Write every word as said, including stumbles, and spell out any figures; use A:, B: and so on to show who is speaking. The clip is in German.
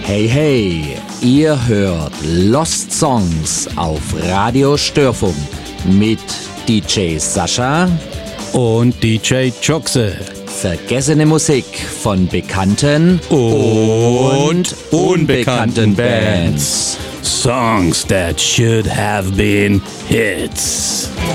A: Hey, hey, ihr hört Lost Songs auf Radio Störfunk mit D J Sascha
B: und D J Joxe.
A: Vergessene Musik von bekannten
B: und unbekannten Bands.
A: Bands.
B: Songs that should have been hits.